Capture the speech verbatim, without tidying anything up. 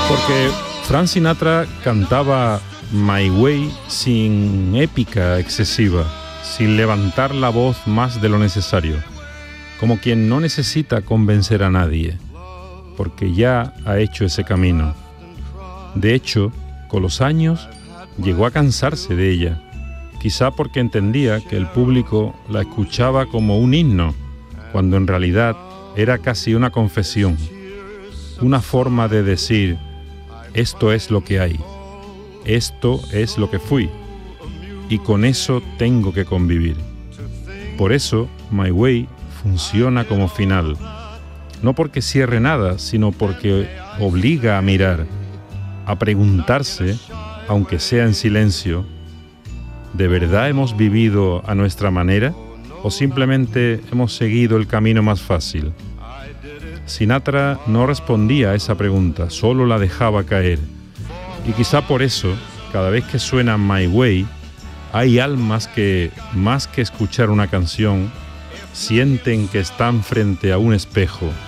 Porque Frank Sinatra cantaba My Way sin épica excesiva, sin levantar la voz más de lo necesario, como quien no necesita convencer a nadie, porque ya ha hecho ese camino. De hecho, con los años llegó a cansarse de ella, quizá porque entendía que el público la escuchaba como un himno, cuando en realidad era casi una confesión, una forma de decir: esto es lo que hay, esto es lo que fui, y con eso tengo que convivir. Por eso, My Way funciona como final, no porque cierre nada, sino porque obliga a mirar, a preguntarse, aunque sea en silencio: ¿de verdad hemos vivido a nuestra manera o simplemente hemos seguido el camino más fácil? Sinatra no respondía a esa pregunta, solo la dejaba caer. Y quizá por eso, cada vez que suena My Way, hay almas que, más que escuchar una canción, sienten que están frente a un espejo